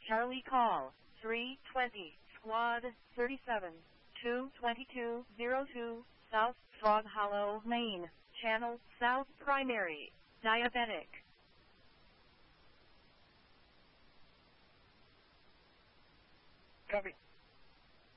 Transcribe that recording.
Charlie call 320, squad 37, 22202, South Frog Hollow, Maine, channel South Primary, diabetic. Copy.